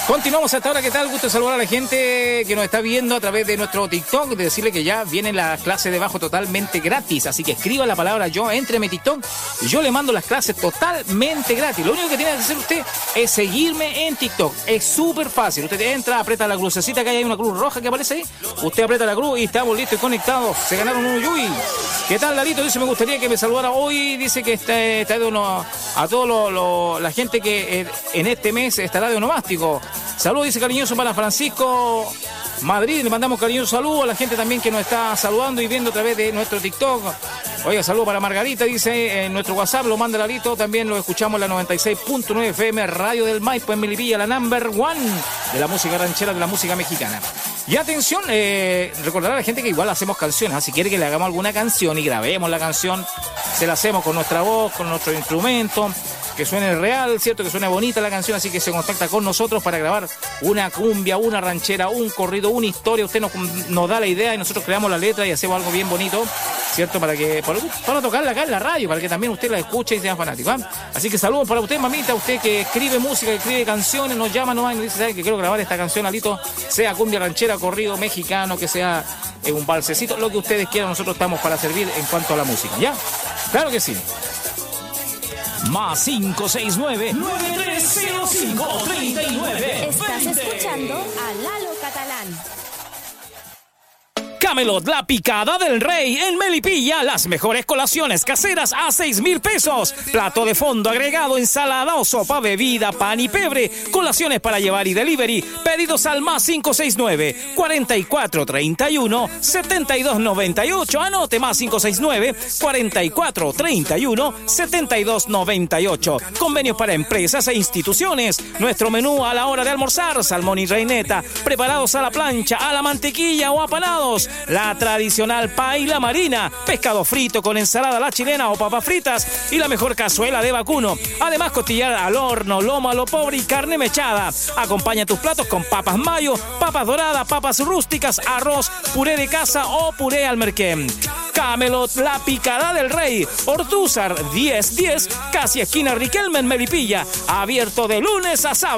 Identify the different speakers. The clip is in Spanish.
Speaker 1: Continuamos hasta ahora. ¿Qué tal? Gusto saludar a la gente que nos está viendo a través de nuestro TikTok. De decirle que ya vienen las clases de bajo totalmente gratis. Así que escriba la palabra yo, entre mi TikTok y yo le mando las clases totalmente gratis. Lo único que tiene que hacer usted es seguirme en TikTok. Es súper fácil. Usted entra, aprieta la crucecita, que hay una cruz roja que aparece ahí. Usted aprieta la cruz y estamos listos y conectados. Se ganaron un Yui. ¿Qué tal, Larito? Dice, me gustaría que me saludara hoy. Dice que está de uno, a toda la gente que en este mes estará de onomástico. Saludos, dice cariñoso para Francisco Madrid. Le mandamos cariñoso saludo a la gente también que nos está saludando y viendo a través de nuestro TikTok. Oiga, saludo para Margarita, dice en nuestro WhatsApp, lo manda Larito. También lo escuchamos en la 96.9 FM, Radio del Maipo en Melipilla, la number one de la música ranchera, de la música mexicana. Y atención, recordar a la gente que igual hacemos canciones. Si quiere que le hagamos alguna canción y grabemos la canción, se la hacemos con nuestra voz, con nuestro instrumento. Que suene real, ¿cierto? Que suene bonita la canción, así que se contacta con nosotros para grabar una cumbia, una ranchera, un corrido, una historia. Usted nos da la idea y nosotros creamos la letra y hacemos algo bien bonito, ¿cierto? Para tocarla acá en la radio, para que también usted la escuche y sea fanático, ¿eh? Así que saludos para usted, mamita, usted que escribe música, que escribe canciones, nos llama nomás y nos dice, ¿sabe que quiero grabar esta canción, Alito? Sea cumbia ranchera, corrido mexicano, que sea un balsecito, lo que ustedes quieran, nosotros estamos para servir en cuanto a la música, ¿ya? Claro que sí.
Speaker 2: Más 569-9305-39.
Speaker 3: Estás escuchando a Lalo Catalán.
Speaker 2: Camelot, la picada del rey en Melipilla. Las mejores colaciones caseras a 6,000 pesos. Plato de fondo agregado, ensalada o sopa, bebida, pan y pebre. Colaciones para llevar y delivery. Pedidos al más 569-4431-7298. Anote, más 569-4431-7298. Convenios para empresas e instituciones. Nuestro menú a la hora de almorzar: salmón y reineta, preparados a la plancha, a la mantequilla o apanados. La tradicional paella marina, pescado frito con ensalada a la chilena o papas fritas y la mejor cazuela de vacuno. Además, costillar al horno, lomo a lo pobre y carne mechada. Acompaña tus platos con papas mayo, papas doradas, papas rústicas, arroz, puré de casa o puré al merquén. Camelot, la picada del rey. Ortúzar 1010, casi esquina Riquelme en Melipilla. Abierto de lunes a sábado.